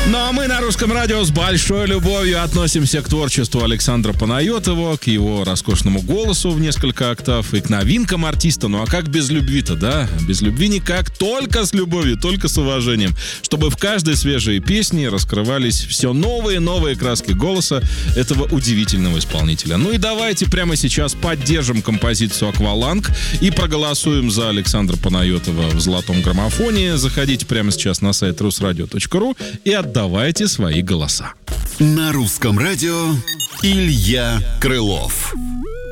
Ну а мы на Русском радио с большой любовью относимся к творчеству Александра Панайотова, к его роскошному голосу в несколько октав и к новинкам артиста. Ну а как без любви-то, да? Без любви никак, только с любовью, только с уважением. Чтобы в каждой свежей песне раскрывались все новые и новые краски голоса этого удивительного исполнителя. Ну и давайте прямо сейчас поддержим композицию «Акваланг» и проголосуем за Александра Панайотова в золотом граммофоне. Заходите прямо сейчас на сайт rusradio.ru и отдавайте свои голоса. На Русском радио Илья Крылов.